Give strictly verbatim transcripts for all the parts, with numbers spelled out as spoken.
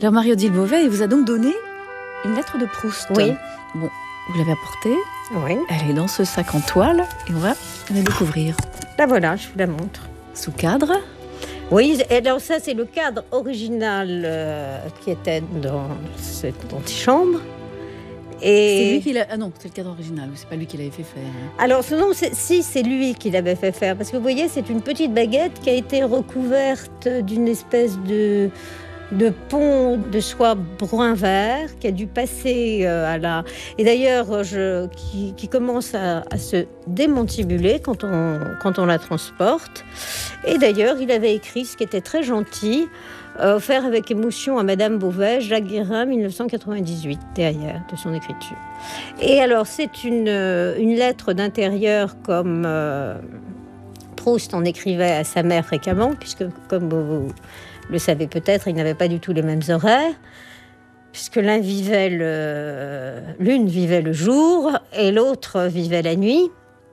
Alors Marie-Odile Beauvais, il vous a donc donné une lettre de Proust. Oui. Bon, vous l'avez apportée. Oui. Elle est dans ce sac en toile et on va la découvrir. La voilà, je vous la montre. Sous cadre. Oui, et alors ça c'est le cadre original euh, qui était dans cette antichambre. Et... C'est lui qui l'a... Ah non, c'est le cadre original, c'est pas lui qui l'avait fait faire. Alors non, c'est... si, c'est lui qui l'avait fait faire. Parce que vous voyez, c'est une petite baguette qui a été recouverte d'une espèce de, de pont de soie brun-vert qui a dû passer euh, à la... Et d'ailleurs, je... qui, qui commence à, à se démantibuler quand on, quand on la transporte. Et d'ailleurs, il avait écrit ce qui était très gentil, Euh, offert avec émotion à Madame Beauvais, Jacques Guérin, dix-neuf cent quatre-vingt-dix-huit, derrière de son écriture. Et alors, c'est une, euh, une lettre d'intérieur comme euh, Proust en écrivait à sa mère fréquemment, puisque, comme vous, vous le savez peut-être, ils n'avaient pas du tout les mêmes horaires, puisque l'un vivait le, l'une vivait le jour et l'autre vivait la nuit.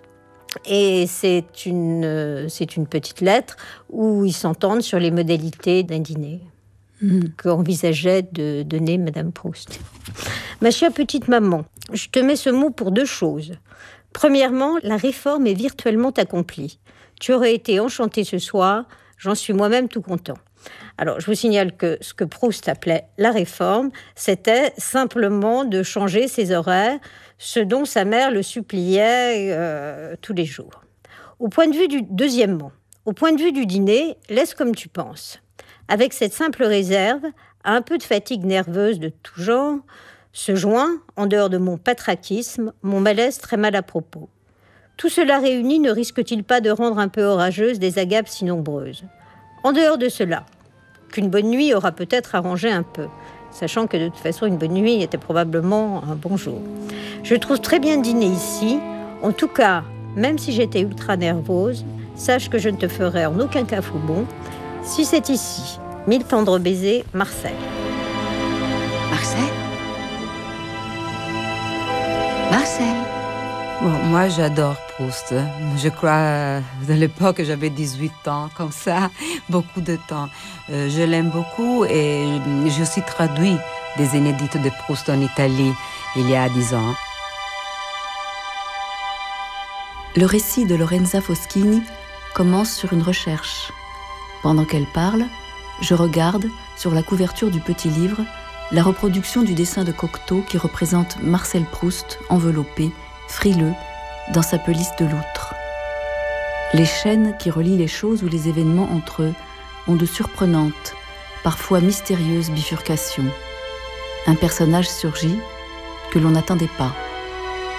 Et c'est une, c'est une petite lettre où ils s'entendent sur les modalités d'un dîner mmh. qu'envisageait de donner Madame Proust. Ma chère petite maman, je te mets ce mot pour deux choses. Premièrement, la réforme est virtuellement accomplie. Tu aurais été enchantée ce soir, j'en suis moi-même tout content. Alors, je vous signale que ce que Proust appelait la réforme, c'était simplement de changer ses horaires, ce dont sa mère le suppliait euh, tous les jours. Au point de vue du, deuxièmement, au point de vue du dîner, laisse comme tu penses. Avec cette simple réserve, à un peu de fatigue nerveuse de tout genre, se joint, en dehors de mon patraquisme, mon malaise très mal à propos. Tout cela réuni ne risque-t-il pas de rendre un peu orageuse des agapes si nombreuses ? En dehors de cela, qu'une bonne nuit aura peut-être arrangé un peu, sachant que de toute façon une bonne nuit était probablement un bon jour. Je trouve très bien dîner ici. En tout cas, même si j'étais ultra nerveuse, sache que je ne te ferai en aucun cas faux bon. Si c'est ici, mille tendres baisers, Marcel. Marcel Marcel Bon, moi, j'adore Proust. Je crois, de l'époque, j'avais dix-huit ans, comme ça, beaucoup de temps. Euh, je l'aime beaucoup et j'ai aussi traduit des inédites de Proust en Italie il y a dix ans. Le récit de Lorenza Foschini commence sur une recherche. Pendant qu'elle parle, je regarde, sur la couverture du petit livre, la reproduction du dessin de Cocteau qui représente Marcel Proust enveloppé, frileux, dans sa pelisse de loutre. Les chaînes qui relient les choses ou les événements entre eux ont de surprenantes, parfois mystérieuses bifurcations. Un personnage surgit que l'on n'attendait pas.